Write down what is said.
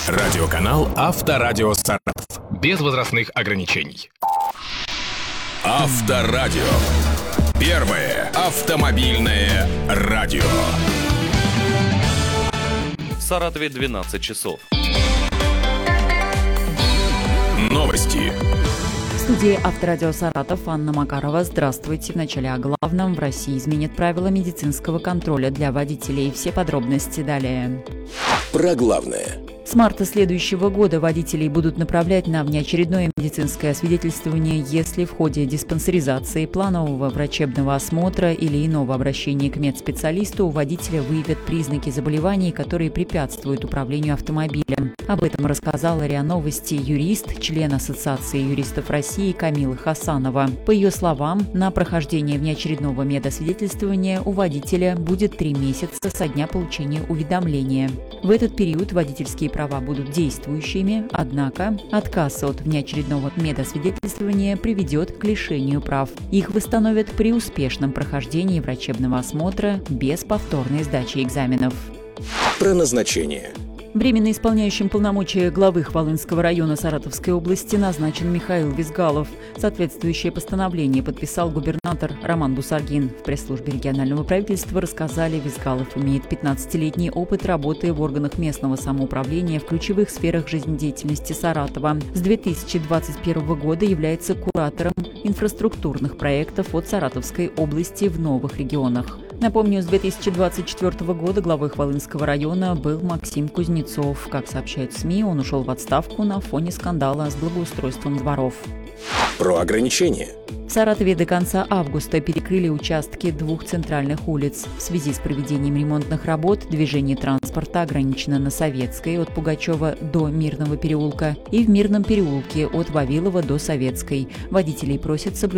Радиоканал «Авторадио Саратов». Без возрастных ограничений. Авторадио. Первое автомобильное радио. В Саратове 12 часов. Новости. В студии «Авторадио Саратов» Анна Макарова. Здравствуйте. В начале о главном. В России изменят правила медицинского контроля для водителей. Все подробности далее. Про главное. С марта следующего года водителей будут направлять на внеочередное медицинское освидетельствование, если в ходе диспансеризации, планового врачебного осмотра или иного обращения к медспециалисту у водителя выявят признаки заболеваний, которые препятствуют управлению автомобилем. Об этом рассказала РИА Новости юрист, член Ассоциации юристов России Камила Хасанова. По ее словам, на прохождение внеочередного медосвидетельствования у водителя будет 3 месяца со дня получения уведомления. В этот период водительские права будут действующими, однако отказ от внеочередного медосвидетельствования приведет к лишению прав. Их восстановят при успешном прохождении врачебного осмотра без повторной сдачи экзаменов. Про назначение. Временно исполняющим полномочия главы Хвалынского района Саратовской области назначен Михаил Визгалов. Соответствующее постановление подписал губернатор Роман Бусаргин. В пресс-службе регионального правительства рассказали, Визгалов имеет 15-летний опыт работы в органах местного самоуправления в ключевых сферах жизнедеятельности Саратова. С 2021 года является куратором инфраструктурных проектов от Саратовской области в новых регионах. Напомню, с 2024 года главой Хвалынского района был Максим Кузнецов. Как сообщают СМИ, он ушел в отставку на фоне скандала с благоустройством дворов. Про ограничения. В Саратове до конца августа перекрыли участки 2 центральных улиц. В связи с проведением ремонтных работ движение транспорта ограничено на Советской от Пугачева до Мирного переулка и в Мирном переулке от Вавилова до Советской. Водителей просят соблюдать